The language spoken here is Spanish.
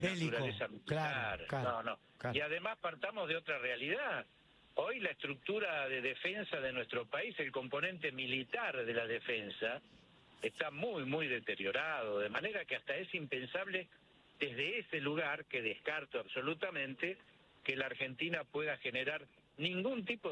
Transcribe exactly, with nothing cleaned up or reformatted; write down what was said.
Bélico, naturaleza militar. claro, claro, no, no. claro. Y además partamos de otra realidad. Hoy la estructura de defensa de nuestro país, el componente militar de la defensa, está muy, muy deteriorado, de manera que hasta es impensable desde ese lugar, que descarto absolutamente, que la Argentina pueda generar ningún tipo de